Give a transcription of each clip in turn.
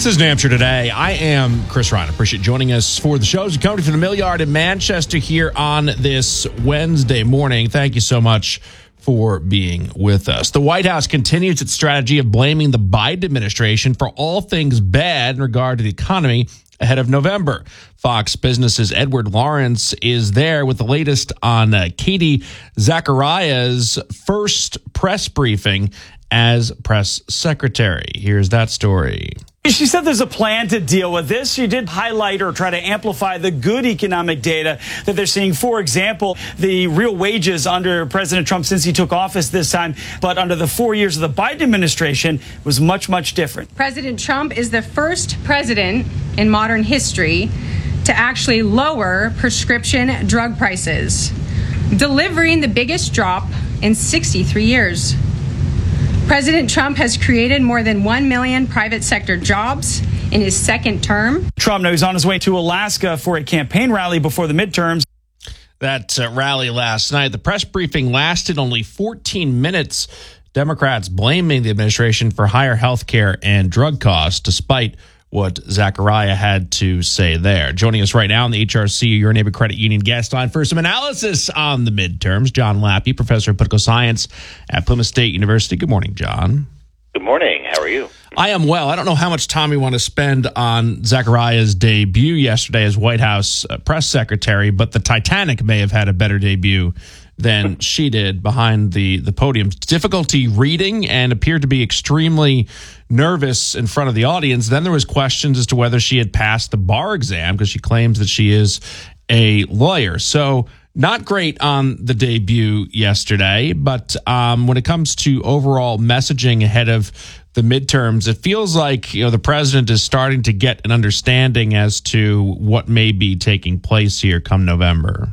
This is New Hampshire Today. I am Chris Ryan. Appreciate you joining us for the shows. You're coming from the Mill Yard in Manchester here on this Wednesday morning. Thank you so much for being with us. The White House continues its strategy of blaming the Biden administration for all things bad in regard to the economy ahead of November. Fox Business's Edward Lawrence is there with the latest on Katie Zacharias' first press briefing as press secretary. Here's that story. She said there's a plan to deal with this. She did highlight or try to amplify the good economic data that they're seeing. For example, the real wages under President Trump since he took office this time, but under the 4 years of the Biden administration was much, much different. President Trump is the first president in modern history to actually lower prescription drug prices, delivering the biggest drop in 63 years. President Trump has created more than 1 million private sector jobs in his second term. Trump now is on his way to Alaska for a campaign rally before the midterms. That rally last night, the press briefing lasted only 14 minutes. Democrats blaming the administration for higher health care and drug costs, despite what Zachariah had to say there. Joining us right now on the HRC, your neighbor credit union guest line for some analysis on the midterms, John Lappy, professor of political science at Plymouth State University. Good morning, John. Good morning. How are you? I am well. I don't know how much time we want to spend on Zachariah's debut yesterday as White House press secretary, but the Titanic may have had a better debut than she did behind the podium. Difficulty reading and appeared to be extremely nervous in front of the audience. Then there was questions as to whether she had passed the bar exam because she claims that she is a lawyer. So not great on the debut yesterday, but when it comes to overall messaging ahead of the midterms, it feels like the president is starting to get an understanding as to what may be taking place here come November.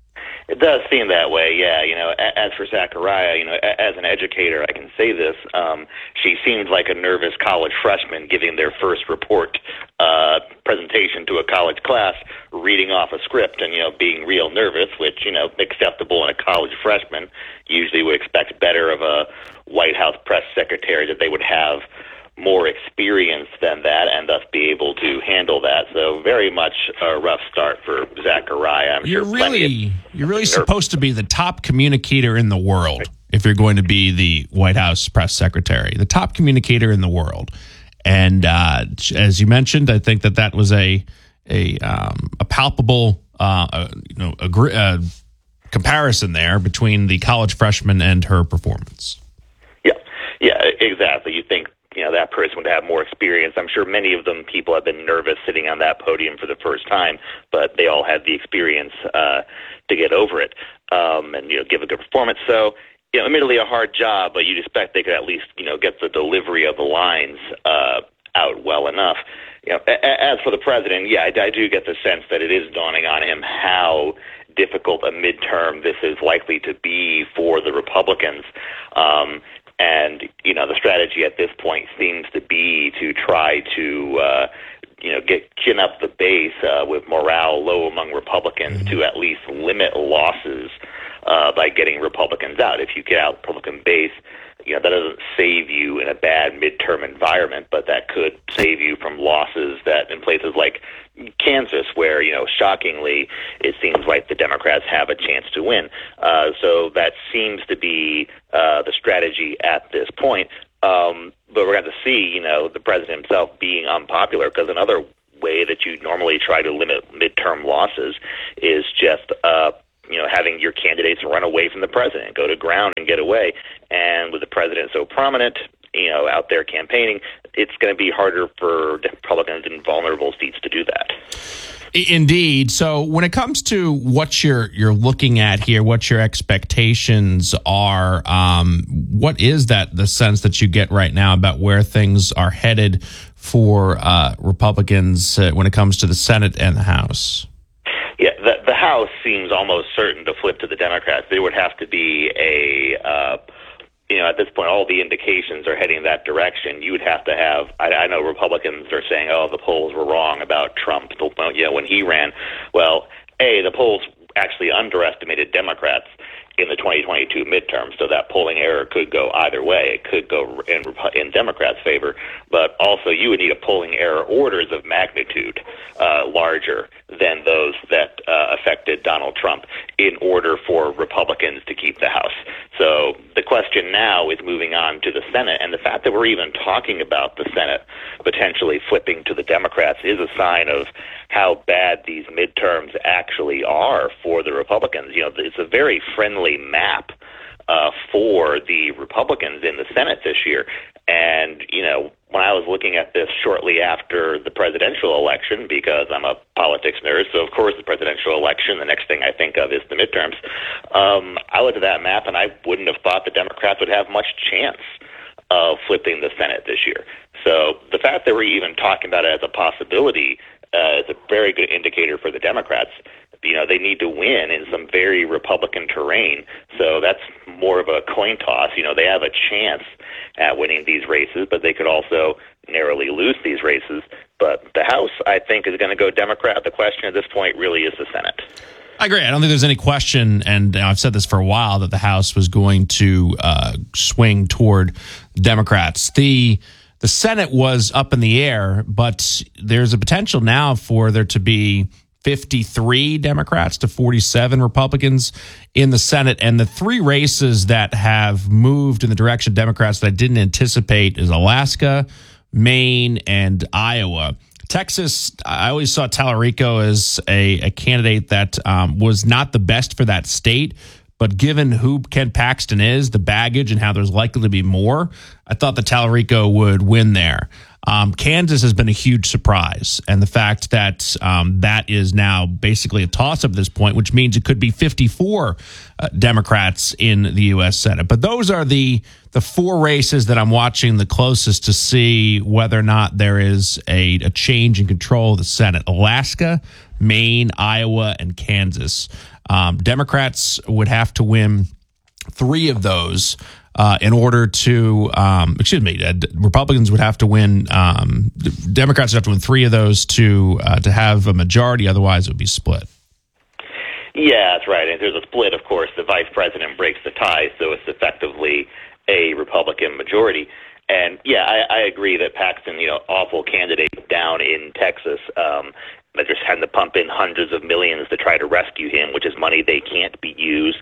It does seem that way, yeah. As for Zachariah, as an educator, I can say this. She seemed like a nervous college freshman giving their first report presentation to a college class, reading off a script and, being real nervous, which, acceptable in a college freshman. Usually would expect better of a White House press secretary, that they would have more experience than that and thus be able to handle that. So very much a rough start for Zachariah. You're really supposed to be the top communicator in the world if you're going to be the White House press secretary, the top communicator in the world. And as you mentioned, I think that was a palpable comparison there between the college freshman and her performance. Yeah, exactly. You think that person would have more experience. I'm sure many of them people have been nervous sitting on that podium for the first time, but they all had the experience to get over it and give a good performance. So, admittedly a hard job, but you'd expect they could at least get the delivery of the lines out well enough. As for the president, yeah, I do get the sense that it is dawning on him how difficult a midterm this is likely to be for the Republicans. And, the strategy at this point seems to be to try to, chin up the base with morale low among Republicans to at least limit losses by getting Republicans out. If you get out Republican base, that doesn't save you in a bad midterm environment, but that could save you from losses that in places like Kansas, where, shockingly, it seems like the Democrats have a chance to win. So that seems to be the strategy at this point. But we're going to see, the president himself being unpopular, because another way that you normally try to limit midterm losses is just having your candidates run away from the president, go to ground and get away. And with the president so prominent, out there campaigning, it's going to be harder for Republicans in vulnerable seats to do that. Indeed. So when it comes to what you're looking at here, what your expectations are, what is the sense that you get right now about where things are headed for Republicans when it comes to the Senate and the House? Yeah, the House seems almost certain to flip to the Democrats. There would have to be at this point, all the indications are heading that direction. You would have to have, I know Republicans are saying, the polls were wrong about Trump, when he ran. Well, the polls actually underestimated Democrats, in the 2022 midterm. So that polling error could go either way. It could go in Democrats' favor, but also you would need a polling error orders of magnitude larger than those that affected Donald Trump in order for Republicans to keep the House. So the question now is moving on to the Senate, and the fact that we're even talking about the Senate potentially flipping to the Democrats is a sign of how bad these midterms actually are for the Republicans. You know, it's a very friendly map for the Republicans in the Senate this year. And, you know, when I was looking at this shortly after the presidential election, because I'm a politics nerd, so of course the presidential election, the next thing I think of is the midterms, I looked at that map and I wouldn't have thought the Democrats would have much chance of flipping the Senate this year. So the fact that we're even talking about it as a possibility is a very good indicator for the Democrats. You know, they need to win in some very Republican terrain. So that's more of a coin toss. You know, they have a chance at winning these races, but they could also narrowly lose these races. But the House, I think, is going to go Democrat. The question at this point really is the Senate. I agree. I don't think there's any question, and I've said this for a while, that the House was going to swing toward Democrats. The Senate was up in the air, but there's a potential now for there to be 53 Democrats to 47 Republicans in the Senate. And the three races that have moved in the direction of Democrats that I didn't anticipate is Alaska, Maine, and Iowa. Texas, I always saw Tallarico as a candidate that was not the best for that state. But given who Ken Paxton is, the baggage, and how there's likely to be more, I thought that Tallarico would win there. Kansas has been a huge surprise. And the fact that that is now basically a toss-up at this point, which means it could be 54 Democrats in the U.S. Senate. But those are the four races that I'm watching the closest to see whether or not there is a change in control of the Senate. Alaska, Maine, Iowa, and Kansas. Democrats would have to win three of those in order to, Republicans would have to win, Democrats would have to win three of those to have a majority. Otherwise, it would be split. Yeah, that's right. And if there's a split, of course, the vice president breaks the tie, so it's effectively a Republican majority. And yeah, I agree that Paxton, awful candidate down in Texas. They're just having to pump in hundreds of millions to try to rescue him, which is money they can't be used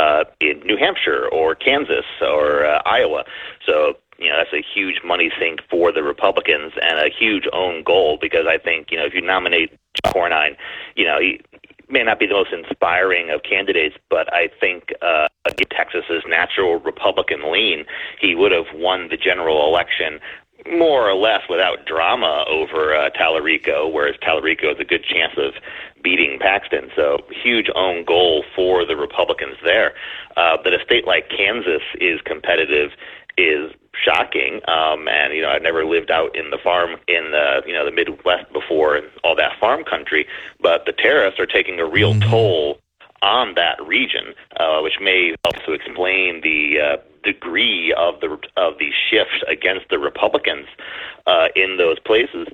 in New Hampshire or Kansas or Iowa. So, that's a huge money sink for the Republicans and a huge own goal, because I think, if you nominate John Cornyn, he may not be the most inspiring of candidates, but I think Texas's natural Republican lean, he would have won the general election more or less without drama over Tallarico, whereas Tallarico has a good chance of beating Paxton. So huge own goal for the Republicans there. That a state like Kansas is competitive is shocking. And I've never lived out in the farm in the Midwest before and all that farm country, but the tariffs are taking a real toll on that region, which may help to explain the degree of the shift against the Republicans in those places.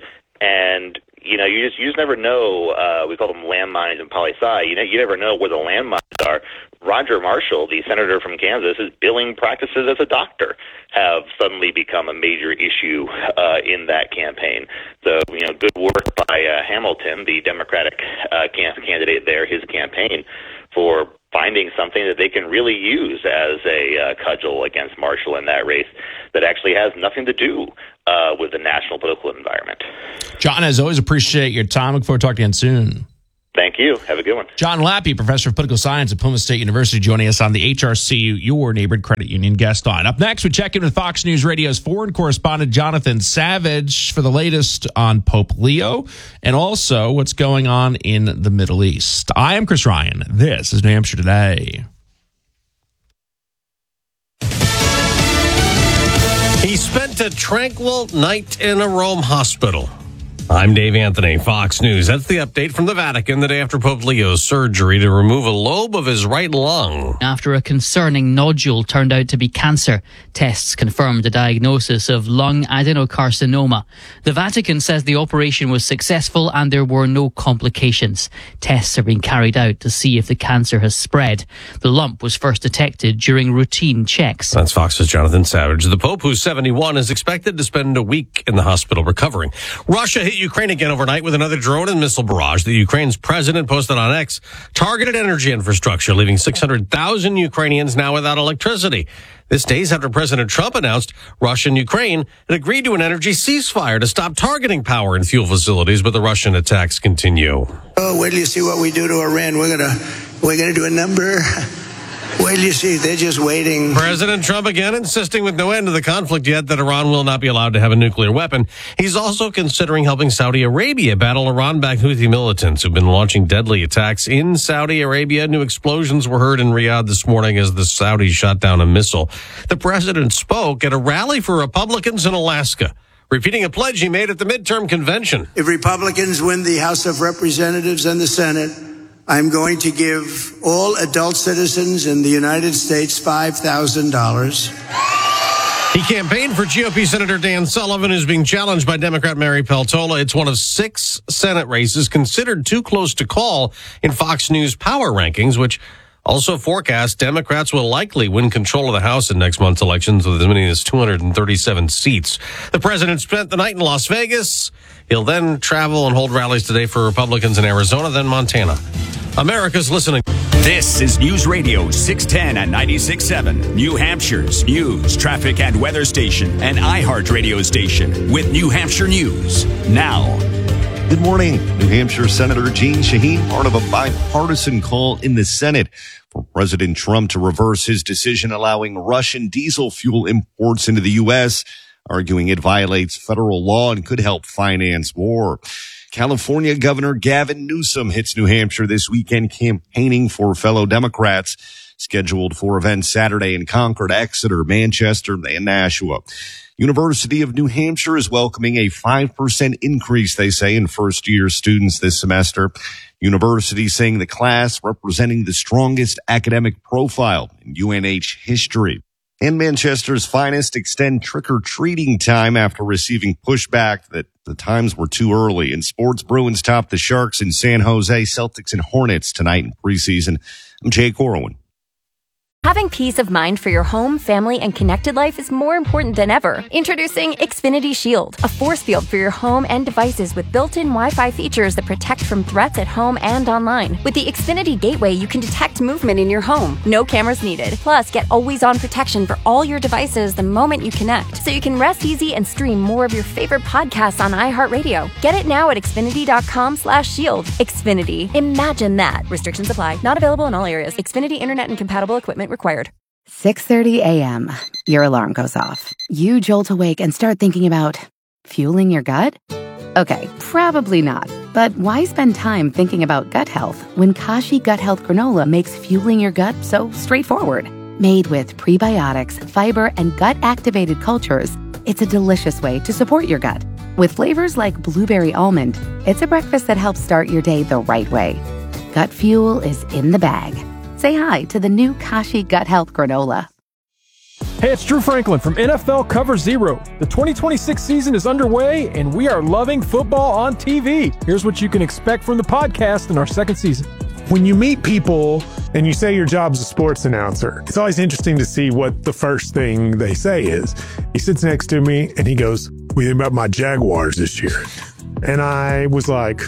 And you just never know. We call them landmines and poli-sci. You never know where the landmines are. Roger Marshall, the senator from Kansas, his billing practices as a doctor have suddenly become a major issue in that campaign. So, good work by Hamilton, the Democratic candidate there, his campaign, for finding something that they can really use as a cudgel against Marshall in that race that actually has nothing to do with the national political environment. John, as always, appreciate your time. Look forward to talking to you again soon. Thank you. Have a good one. John Lappy, professor of political science at Plymouth State University, joining us on the HRCU, your neighborhood credit union guest line. Up next, we check in with Fox News Radio's foreign correspondent Jonathan Savage for the latest on Pope Leo and also what's going on in the Middle East. I am Chris Ryan. This is New Hampshire Today. He spent a tranquil night in a Rome hospital. I'm Dave Anthony, Fox News. That's the update from the Vatican the day after Pope Leo's surgery to remove a lobe of his right lung. After a concerning nodule turned out to be cancer, tests confirmed a diagnosis of lung adenocarcinoma. The Vatican says the operation was successful and there were no complications. Tests are being carried out to see if the cancer has spread. The lump was first detected during routine checks. That's Fox's Jonathan Savage. The Pope, who's 71, is expected to spend a week in the hospital recovering. Russia hit Ukraine again overnight with another drone and missile barrage. The Ukraine's president posted on X targeted energy infrastructure, leaving 600,000 Ukrainians now without electricity. This days after President Trump announced Russia and Ukraine had agreed to an energy ceasefire to stop targeting power and fuel facilities, but the Russian attacks continue. Oh, wait till you see what we do to Iran. We're gonna do a number. Wait till you see. They're just waiting. President Trump again insisting with no end to the conflict yet that Iran will not be allowed to have a nuclear weapon. He's also considering helping Saudi Arabia battle Iran-backed Houthi militants who've been launching deadly attacks in Saudi Arabia. New explosions were heard in Riyadh this morning as the Saudis shot down a missile. The president spoke at a rally for Republicans in Alaska, repeating a pledge he made at the midterm convention. If Republicans win the House of Representatives and the Senate, I'm going to give all adult citizens in the United States $5,000. He campaigned for GOP Senator Dan Sullivan, who's being challenged by Democrat Mary Peltola. It's one of 6 Senate races considered too close to call in Fox News power rankings, which also forecast Democrats will likely win control of the House in next month's elections with as many as 237 seats. The president spent the night in Las Vegas. He'll then travel and hold rallies today for Republicans in Arizona, then Montana. America's listening. This is News Radio 610 and 96.7, New Hampshire's news, traffic, and weather station, and iHeart radio station with New Hampshire News. Now. Good morning. New Hampshire Senator Jeanne Shaheen, part of a bipartisan call in the Senate for President Trump to reverse his decision allowing Russian diesel fuel imports into the U.S., arguing it violates federal law and could help finance war. California Governor Gavin Newsom hits New Hampshire this weekend campaigning for fellow Democrats, scheduled for events Saturday in Concord, Exeter, Manchester, and Nashua. University of New Hampshire is welcoming a 5% increase, they say, in first-year students this semester. University saying the class representing the strongest academic profile in UNH history. And Manchester's finest extend trick-or-treating time after receiving pushback that the times were too early. In sports, Bruins top the Sharks in San Jose, Celtics and Hornets tonight in preseason. I'm Jay Corwin. Having peace of mind for your home, family, and connected life is more important than ever. Introducing Xfinity Shield, a force field for your home and devices with built-in Wi-Fi features that protect from threats at home and online. With the Xfinity Gateway, you can detect movement in your home. No cameras needed. Plus, get always-on protection for all your devices the moment you connect, so you can rest easy and stream more of your favorite podcasts on iHeartRadio. Get it now at Xfinity.com/shield. Xfinity. Imagine that. Restrictions apply. Not available in all areas. Xfinity Internet and compatible equipment required. 6:30 a.m. Your alarm goes off. You jolt awake and start thinking about fueling your gut? Okay, probably not. But why spend time thinking about gut health when Kashi Gut Health Granola makes fueling your gut so straightforward? Made with prebiotics, fiber, and gut-activated cultures, it's a delicious way to support your gut. With flavors like blueberry almond, it's a breakfast that helps start your day the right way. Gut fuel is in the bag. Say hi to the new Kashi Gut Health Granola. Hey, it's Drew Franklin from NFL Cover Zero. The 2026 season is underway, and we are loving football on TV. Here's what you can expect from the podcast in our second season. When you meet people and you say your job's a sports announcer, it's always interesting to see what the first thing they say is. He sits next to me, and he goes, "What do you think about my Jaguars this year?" And I was like,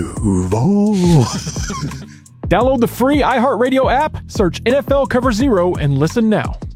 Duval. Download the free iHeartRadio app, search NFL Cover Zero, and listen now.